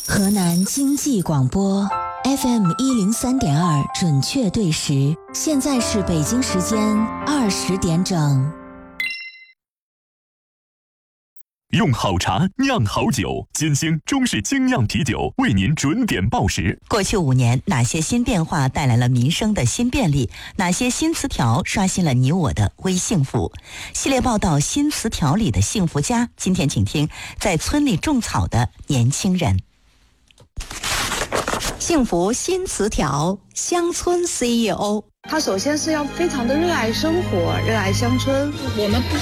河南经济广播 FM103.2 准确对时，现在是北京时间20点整。 用好茶酿好酒，金星中式精酿啤酒为您准点报时。 过去5年，哪些新变化带来了民生的新便利？哪些新词条刷新了你我的微幸福？系列报道《新词条里的幸福家》，今天请听在村里种草的年轻人。幸福新词条，乡村 CEO。 他首先是要非常的热爱生活，热爱乡村。我们不